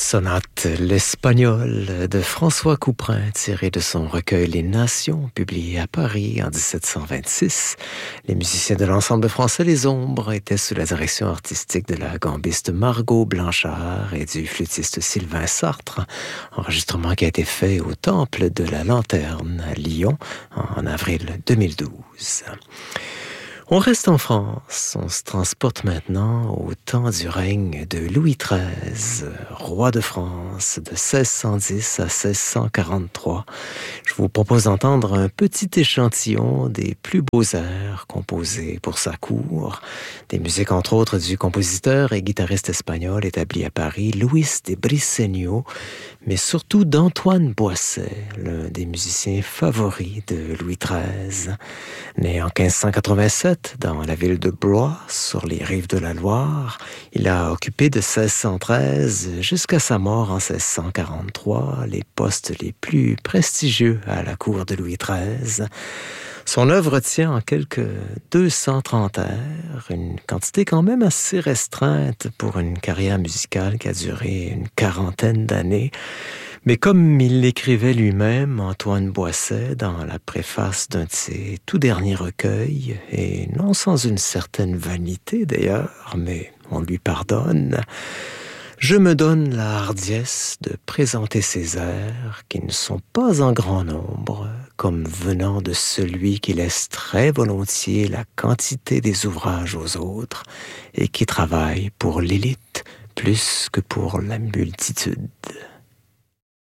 Sonate l'espagnol de François Couperin, tiré de son recueil Les Nations, publié à Paris en 1726. Les musiciens de l'ensemble français Les Ombres étaient sous la direction artistique de la gambiste Margot Blanchard et du flûtiste Sylvain Sartre. Enregistrement qui a été fait au Temple de la Lanterne à Lyon en avril 2012. On reste en France. On se transporte maintenant au temps du règne de Louis XIII, roi de France de 1610 à 1643. Je vous propose d'entendre un petit échantillon des plus beaux airs composés pour sa cour. Des musiques entre autres du compositeur et guitariste espagnol établi à Paris, Luis de Briceño, mais surtout d'Antoine Boisset, l'un des musiciens favoris de Louis XIII. Né en 1587 dans la ville de Blois, sur les rives de la Loire, il a occupé de 1613 jusqu'à sa mort en 1643 les postes les plus prestigieux à la cour de Louis XIII. Son œuvre tient en quelques 230 airs, une quantité quand même assez restreinte pour une carrière musicale qui a duré une quarantaine d'années. Mais comme il l'écrivait lui-même, Antoine Boisset, dans la préface d'un de ses tout derniers recueils, et non sans une certaine vanité d'ailleurs, mais on lui pardonne, je me donne la hardiesse de présenter ces airs qui ne sont pas en grand nombre, comme venant de celui qui laisse très volontiers la quantité des ouvrages aux autres et qui travaille pour l'élite plus que pour la multitude.